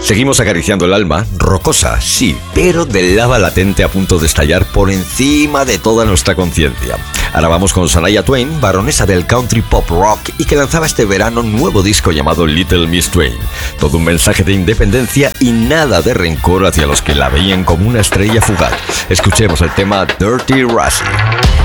Seguimos acariciando el alma, rocosa, sí, pero de lava latente a punto de estallar por encima de toda nuestra conciencia. Ahora vamos con Shania Twain, baronesa del country pop rock y que lanzaba este verano un nuevo disco llamado Little Miss Twain. Todo un mensaje de independencia y nada de rencor hacia los que la veían como una estrella fugaz. Escuchemos el tema Dirty Rosie.